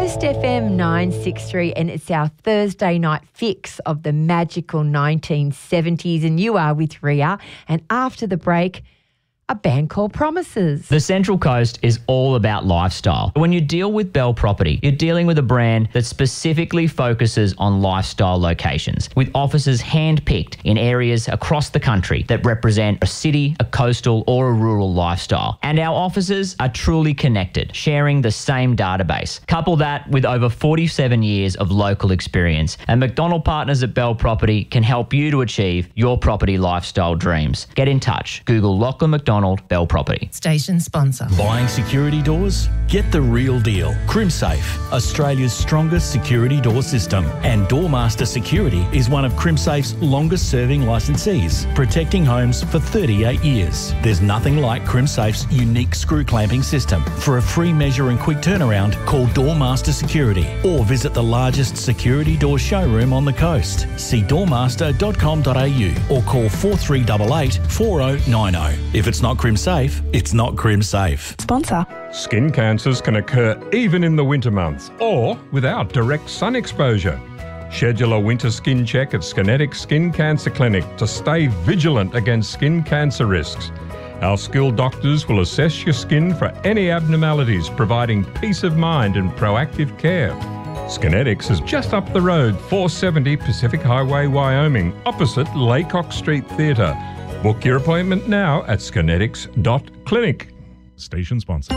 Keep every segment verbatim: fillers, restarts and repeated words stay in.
Coast F M nine sixty-three, and it's our Thursday night fix of the magical nineteen seventies, and you are with Ria. And after the break, a band called Promises. The Central Coast is all about lifestyle. When you deal with Bell Property, you're dealing with a brand that specifically focuses on lifestyle locations, with offices hand-picked in areas across the country that represent a city, a coastal or a rural lifestyle. And our offices are truly connected, sharing the same database. Couple that with over forty-seven years of local experience, and McDonald Partners at Bell Property can help you to achieve your property lifestyle dreams. Get in touch. Google Lachlan McDonald Bell Property. Station sponsor. Buying security doors? Get the real deal. CrimSafe, Australia's strongest security door system. And Doormaster Security is one of CrimSafe's longest serving licensees, protecting homes for thirty-eight years. There's nothing like CrimSafe's unique screw clamping system. For a free measure and quick turnaround, call Doormaster Security or visit the largest security door showroom on the coast. See doormaster dot com dot a u or call four three eight eight, four oh nine oh. If it's not CrimSafe, it's not CrimSafe. Sponsor. Skin cancers can occur even in the winter months or without direct sun exposure. Schedule a winter skin check at Skinetic Skin Cancer Clinic to stay vigilant against skin cancer risks. Our skilled doctors will assess your skin for any abnormalities, providing peace of mind and proactive care. Skinetics is just up the road, four seventy Pacific Highway, Wyoming, opposite Laycock Street Theatre. Book your appointment now at skinetics dot clinic. Station sponsor.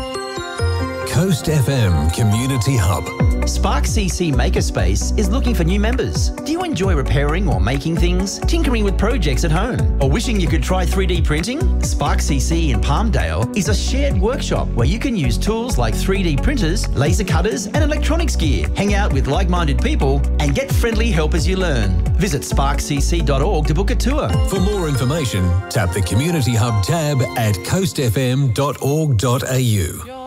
Coast F M Community Hub. Spark C C Makerspace is looking for new members. Do you enjoy repairing or making things, tinkering with projects at home, or wishing you could try three D printing? Spark C C in Palmdale is a shared workshop where you can use tools like three D printers, laser cutters and electronics gear, hang out with like-minded people and get friendly help as you learn. Visit spark c c dot org to book a tour. For more information, tap the Community Hub tab at coast f m dot org dot a u.